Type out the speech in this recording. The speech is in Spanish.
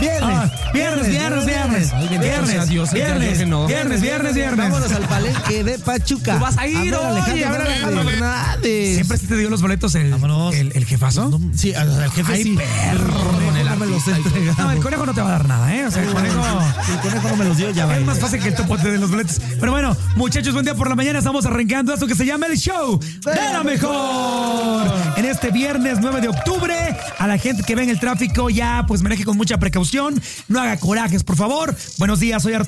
Viernes. Vámonos al Palenque de Pachuca. Tú vas a ir, Alejandro Fernández. ¿Siempre sí te dio los boletos el jefazo? Sí, el jefe Ay, sí. perro, No me los entregado. No, el conejo no te va a dar nada, ¿eh? O sea, el conejo no me los dio, ya va. Es más fácil que el topo te dé los boletos. Pero bueno, muchachos, buen día por la mañana. Estamos arrancando esto que se llama el show de la mejor. En este viernes 9 de octubre, a la gente que ve en el tráfico ya, pues maneje con mucha precaución. No haga corajes, por favor. Buenos días, soy Arturo.